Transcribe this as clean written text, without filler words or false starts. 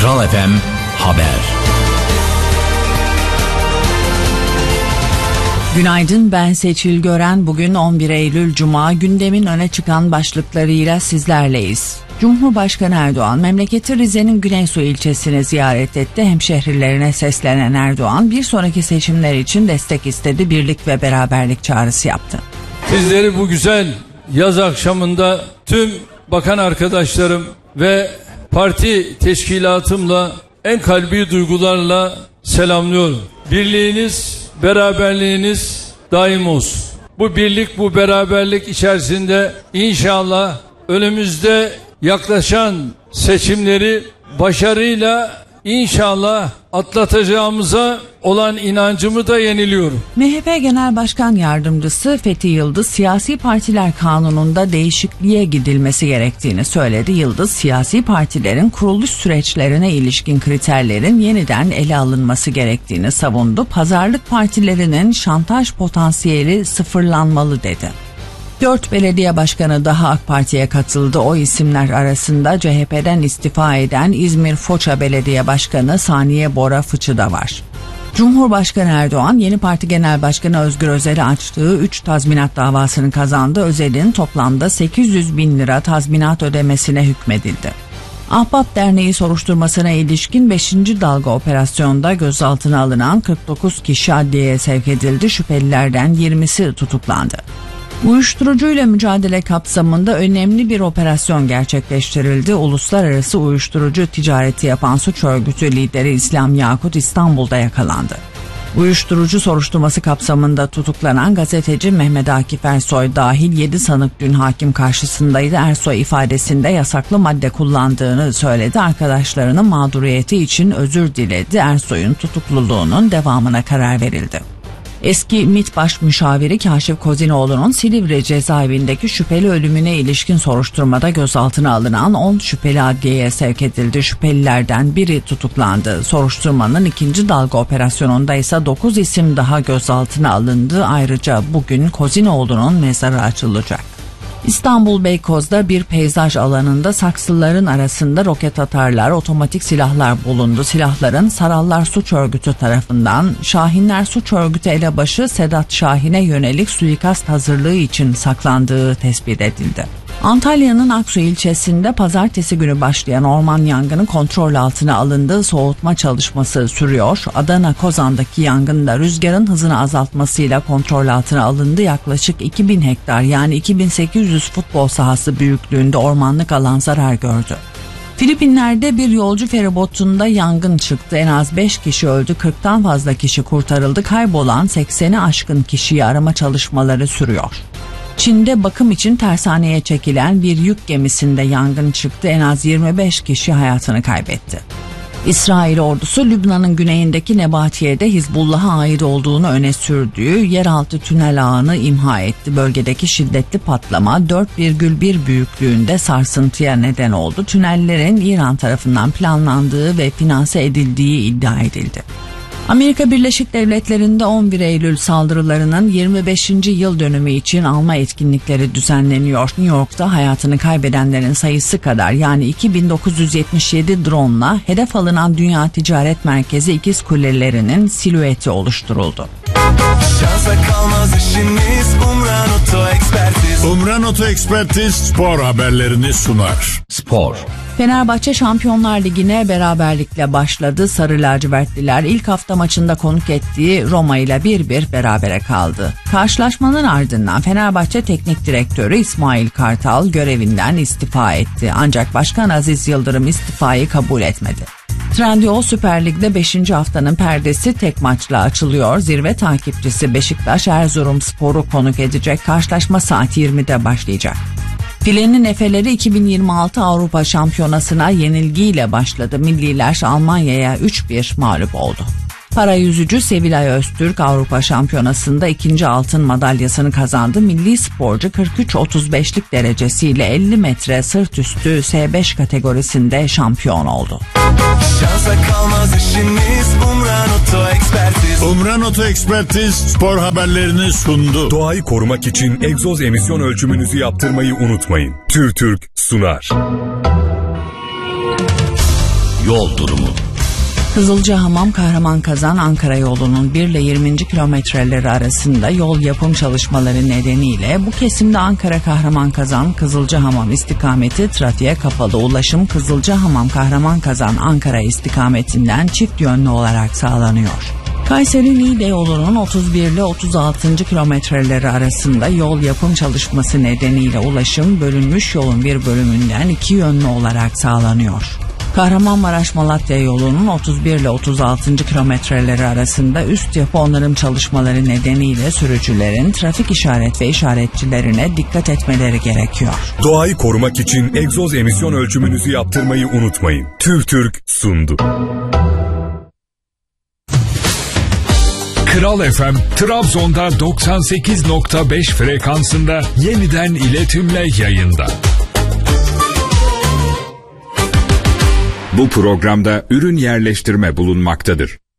Kral FM Haber. Günaydın, ben Seçil Gören. Bugün 11 Eylül Cuma, gündemin öne çıkan başlıklarıyla sizlerleyiz. Cumhurbaşkanı Erdoğan memleketi Rize'nin Güneysu ilçesini ziyaret etti. Hemşehrilerine seslenen Erdoğan bir sonraki seçimler için destek istedi, birlik ve beraberlik çağrısı yaptı. Sizleri bu güzel yaz akşamında tüm bakan arkadaşlarım ve parti teşkilatımla en kalbi duygularla selamlıyorum. Birliğiniz, beraberliğiniz daim olsun. Bu birlik, bu beraberlik içerisinde inşallah önümüzde yaklaşan seçimleri başarıyla inşallah atlatacağımıza olan inancımı da yeniliyorum. MHP Genel Başkan Yardımcısı Fethi Yıldız, siyasi partiler kanununda değişikliğe gidilmesi gerektiğini söyledi. Yıldız, siyasi partilerin kuruluş süreçlerine ilişkin kriterlerin yeniden ele alınması gerektiğini savundu. Pazarlık partilerinin şantaj potansiyeli sıfırlanmalı dedi. 4 belediye başkanı daha AK Parti'ye katıldı. O isimler arasında CHP'den istifa eden İzmir Foça Belediye Başkanı Saniye Bora Fıçı da var. Cumhurbaşkanı Erdoğan, Yeni Parti Genel Başkanı Özgür Özel'e açtığı 3 tazminat davasını kazandı. Özel'in toplamda 800 bin lira tazminat ödemesine hükmedildi. Ahbap Derneği soruşturmasına ilişkin 5. dalga operasyonda gözaltına alınan 49 kişi adliyeye sevk edildi. Şüphelilerden 20'si tutuklandı. Uyuşturucuyla mücadele kapsamında önemli bir operasyon gerçekleştirildi. Uluslararası uyuşturucu ticareti yapan suç örgütü lideri İslam Yakut İstanbul'da yakalandı. Uyuşturucu soruşturması kapsamında tutuklanan gazeteci Mehmet Akif Ersoy dahil 7 sanık dün hakim karşısındaydı. Ersoy ifadesinde yasaklı madde kullandığını söyledi. Arkadaşlarının mağduriyeti için özür diledi. Ersoy'un tutukluluğunun devamına karar verildi. Eski MİT Baş Müşaviri Kaşif Kozinoğlu'nun Silivri cezaevindeki şüpheli ölümüne ilişkin soruşturmada gözaltına alınan 10 şüpheli adliyeye sevk edildi. Şüphelilerden biri tutuklandı. Soruşturmanın 2. dalga operasyonunda ise 9 isim daha gözaltına alındı. Ayrıca bugün Kozinoğlu'nun mezarı açılacak. İstanbul Beykoz'da bir peyzaj alanında saksıların arasında roket atarlar, otomatik silahlar bulundu. Silahların Sarallar Suç Örgütü tarafından Şahinler Suç Örgütü elebaşı Sedat Şahin'e yönelik suikast hazırlığı için saklandığı tespit edildi. Antalya'nın Aksu ilçesinde pazartesi günü başlayan orman yangını kontrol altına alındı. Soğutma çalışması sürüyor. Adana Kozan'daki yangında rüzgarın hızını azaltmasıyla kontrol altına alındı. Yaklaşık 2000 hektar yani 2800 futbol sahası büyüklüğünde ormanlık alan zarar gördü. Filipinler'de bir yolcu feribotunda yangın çıktı. En az 5 kişi öldü, 40'tan fazla kişi kurtarıldı. Kaybolan 80'i aşkın kişiyi arama çalışmaları sürüyor. Çin'de bakım için tersaneye çekilen bir yük gemisinde yangın çıktı. En az 25 kişi hayatını kaybetti. İsrail ordusu Lübnan'ın güneyindeki Nebatiye'de Hizbullah'a ait olduğunu öne sürdüğü yeraltı tünel ağını imha etti. Bölgedeki şiddetli patlama 4,1 büyüklüğünde sarsıntıya neden oldu. Tünellerin İran tarafından planlandığı ve finanse edildiği iddia edildi. Amerika Birleşik Devletleri'nde 11 Eylül saldırılarının 25. yıl dönümü için anma etkinlikleri düzenleniyor. New York'ta hayatını kaybedenlerin sayısı kadar yani 2977 drone'la hedef alınan Dünya Ticaret Merkezi İkiz Kulelerinin silüeti oluşturuldu. Şansa kalmaz işimiz Umran Oto Ekspertiz. Umran Oto Ekspertiz spor haberlerini sunar. Spor. Fenerbahçe Şampiyonlar Ligi'ne beraberlikle başladı. Sarı lacivertliler ilk hafta maçında konuk ettiği Roma ile 1-1 berabere kaldı. Karşılaşmanın ardından Fenerbahçe Teknik Direktörü İsmail Kartal görevinden istifa etti. Ancak Başkan Aziz Yıldırım istifayı kabul etmedi. Trendyol Süper Lig'de 5. haftanın perdesi tek maçla açılıyor. Zirve takipçisi Beşiktaş Erzurumspor'u konuk edecek. Karşılaşma saat 20'de başlayacak. Filenin Efeleri 2026 Avrupa Şampiyonası'na yenilgiyle başladı. Milliler Almanya'ya 3-1 mağlup oldu. Para yüzücü Sevilay Öztürk Avrupa Şampiyonası'nda 2. altın madalyasını kazandı. Milli sporcu 43-35'lik derecesiyle 50 metre sırt üstü S5 kategorisinde şampiyon oldu. Şansa kalmaz işimiz Umran Oto Ekspertiz. Umran Oto Ekspertiz spor haberlerini sundu. Doğayı korumak için egzoz emisyon ölçümünüzü yaptırmayı unutmayın. TÜRTÜRK sunar. yol durumu. Kızılcahamam Kahramanmazan Ankara yolunun 1 ile 20. kilometreleri arasında yol yapım çalışmaları nedeniyle bu kesimde Ankara Kahramanmazan Kızılcahamam istikameti trafiğe kapalı. Ulaşım Kızılcahamam Kahramanmazan Ankara istikametinden çift yönlü olarak sağlanıyor. Kayseri-Niğde yolunun 31 ile 36. kilometreleri arasında yol yapım çalışması nedeniyle ulaşım bölünmüş yolun bir bölümünden iki yönlü olarak sağlanıyor. Kahramanmaraş-Malatya yolunun 31 ile 36. kilometreleri arasında üst yapı onarım çalışmaları nedeniyle sürücülerin trafik işaret ve işaretçilerine dikkat etmeleri gerekiyor. Doğayı korumak için egzoz emisyon ölçümünüzü yaptırmayı unutmayın. TÜRTÜRK sundu. Kral FM Trabzon'da 98.5 frekansında yeniden iletimle yayında. Bu programda ürün yerleştirme bulunmaktadır.